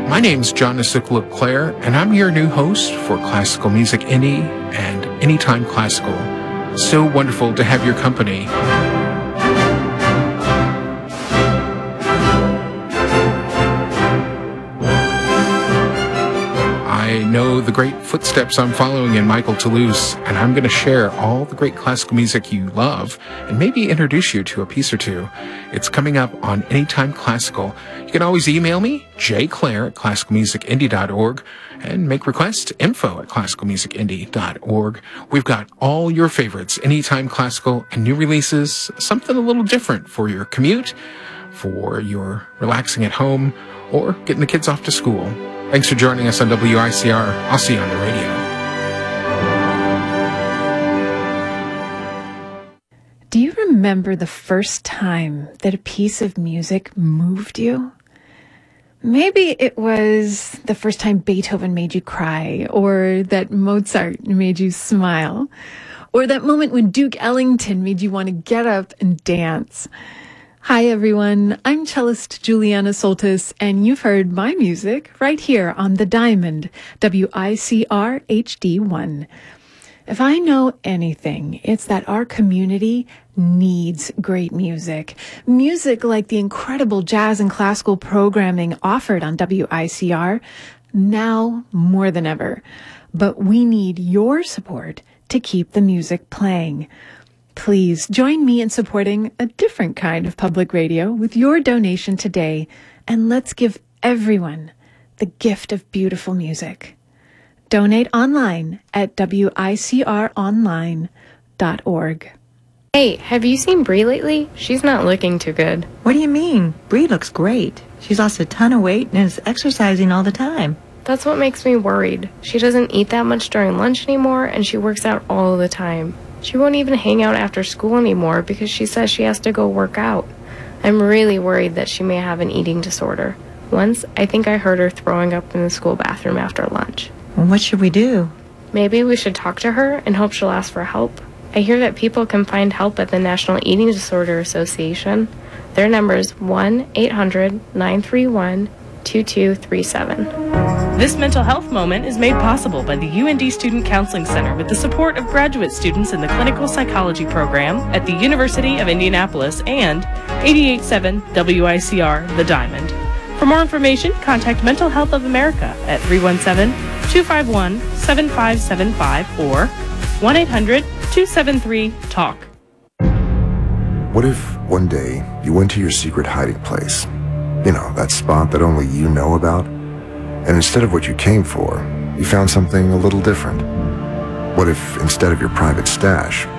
My name's John Leclerc, and I'm your new host for Classical Music Indie and Anytime Classical. So wonderful to have your company. I know the great footsteps I'm following in Michael Toulouse, and I'm going to share all the great classical music you love and maybe introduce you to a piece or two. It's coming up on Anytime Classical. You can always email me, jclaire@classicalmusicindie.org, and make requests to info@classicalmusicindie.org. We've got all your favorites, Anytime Classical and new releases, something a little different for your commute, for your relaxing at home, or getting the kids off to school. Thanks for joining us on WICR. I'll see you on the radio. Do you remember the first time that a piece of music moved you? Maybe it was the first time Beethoven made you cry, or that Mozart made you smile, or that moment when Duke Ellington made you want to get up and dance. Hi everyone, I'm cellist Juliana Soltis, and you've heard my music right here on The Diamond, WICR HD1. If I know anything, it's that our community needs great music. Music like the incredible jazz and classical programming offered on WICR, now more than ever. But we need your support to keep the music playing. Please join me in supporting a different kind of public radio with your donation today, and let's give everyone the gift of beautiful music. Donate online at wicronline.org. Hey, have you seen Bree lately? She's not looking too good. What do you mean? Bree looks great. She's lost a ton of weight and is exercising all the time. That's what makes me worried. She doesn't eat that much during lunch anymore, and she works out all the time. She won't even hang out after school anymore because she says she has to go work out. I'm really worried that she may have an eating disorder. Once, I think I heard her throwing up in the school bathroom after lunch. Well, what should we do? Maybe we should talk to her and hope she'll ask for help. I hear that people can find help at the National Eating Disorder Association. Their number is 1-800-931-2237. This mental health moment is made possible by the UND Student Counseling Center with the support of graduate students in the Clinical Psychology Program at the University of Indianapolis and 88.7 WICR The Diamond. For more information, contact Mental Health of America at 317-251-7575 or 1-800-273-TALK. What if one day you went to your secret hiding place? You know, that spot that only you know about? And instead of what you came for, you found something a little different. What if instead of your private stash,